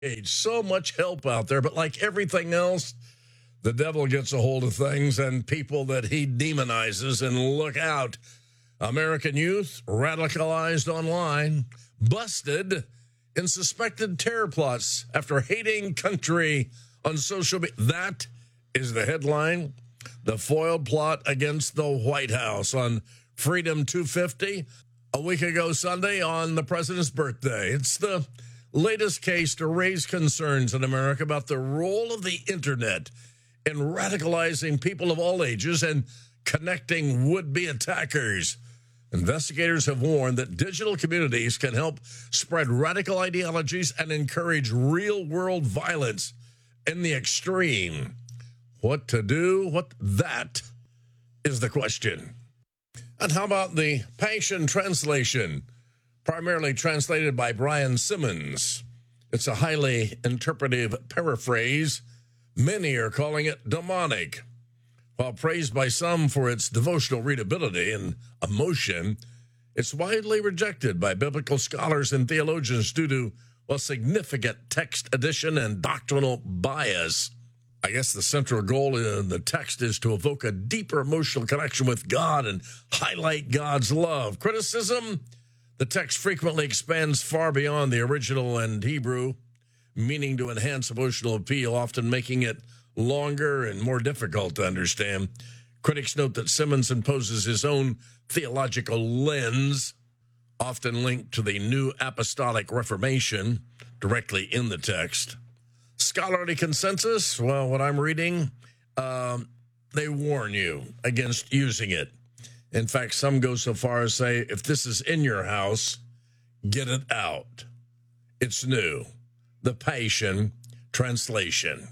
So much help out there, but like everything else, the devil gets a hold of things and people that he demonizes. And look out, American youth radicalized online, busted in suspected terror plots after hating country on social media. That is the headline. The foiled plot against the White House on Freedom 250 a week ago Sunday on the president's birthday. It's the latest case to raise concerns in America about the role of the internet in radicalizing people of all ages and connecting would-be attackers. Investigators have warned that digital communities can help spread radical ideologies and encourage real-world violence in the extreme. What to do? That is the question. And how about the Passion Translation, primarily translated by Brian Simmons? It's a highly interpretive paraphrase. Many are calling it demonic. While praised by some for its devotional readability and emotion, it's widely rejected by biblical scholars and theologians due to, significant text addition and doctrinal bias. I guess the central goal in the text is to evoke a deeper emotional connection with God and highlight God's love. Criticism: the text frequently expands far beyond the original and Hebrew, meaning to enhance emotional appeal, often making it longer and more difficult to understand. Critics note that Simmons imposes his own theological lens, often linked to the New Apostolic Reformation, directly in the text. Scholarly consensus, what I'm reading, they warn you against using it. In fact, some go so far as say, if this is in your house, get it out. It's new. The Passion Translation.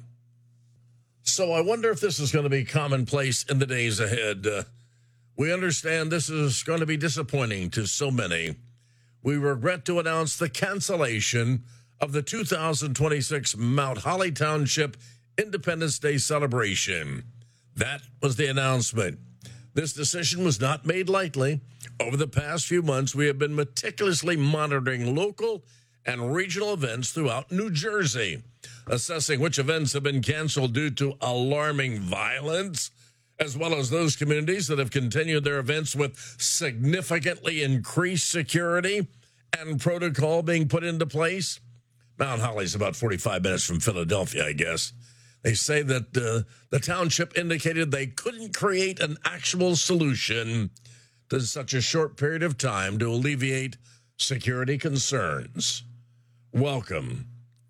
So I wonder if this is going to be commonplace in the days ahead. We understand this is going to be disappointing to so many. We regret to announce the cancellation of the 2026 Mount Holly Township Independence Day celebration. That was the announcement. This decision was not made lightly. Over the past few months, we have been meticulously monitoring local and regional events throughout New Jersey, assessing which events have been canceled due to alarming violence, as well as those communities that have continued their events with significantly increased security and protocol being put into place. Mount Holly's about 45 minutes from Philadelphia, I guess. They say that the township indicated they couldn't create an actual solution to such a short period of time to alleviate security concerns. Welcome,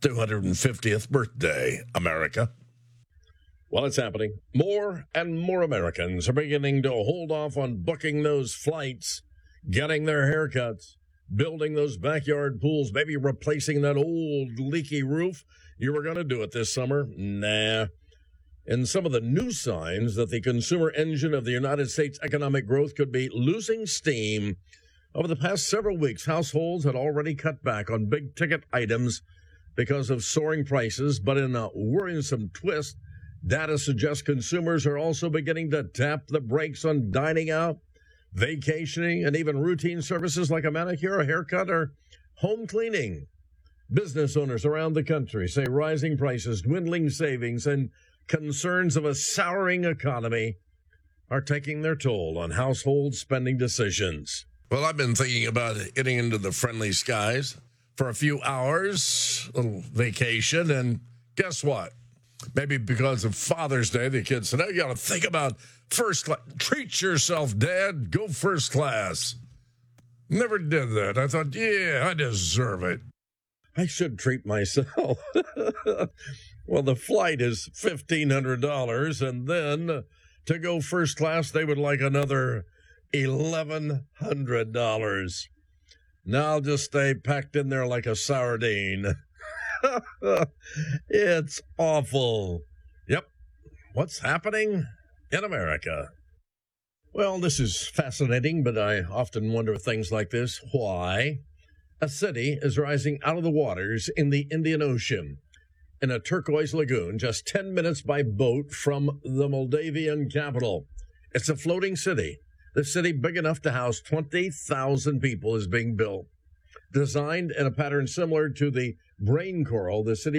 250th birthday, America. Well, it's happening. More and more Americans are beginning to hold off on booking those flights, getting their haircuts, building those backyard pools, maybe replacing that old leaky roof. You were going to do it this summer? Nah. And some of the new signs that the consumer engine of the United States economic growth could be losing steam. Over the past several weeks, households had already cut back on big-ticket items because of soaring prices, but in a worrisome twist, data suggests consumers are also beginning to tap the brakes on dining out, vacationing, and even routine services like a manicure, a haircut, or home cleaning. Business owners around the country say rising prices, dwindling savings, and concerns of a souring economy are taking their toll on household spending decisions. Well, I've been thinking about getting into the friendly skies for a few hours, a little vacation, and guess what? Maybe because of Father's Day, the kids said, you got to think about first class. Treat yourself, Dad. Go first class. Never did that. I thought, I deserve it. I should treat myself. Well, the flight is $1,500, and then to go first class, they would like another $1,100. Now I'll just stay packed in there like a sardine. It's awful. Yep. What's happening in America? Well, this is fascinating, but I often wonder things like this. Why? A city is rising out of the waters in the Indian Ocean in a turquoise lagoon just 10 minutes by boat from the Moldavian capital. It's a floating city. The city big enough to house 20,000 people is being built. Designed in a pattern similar to the Brain Coral, the city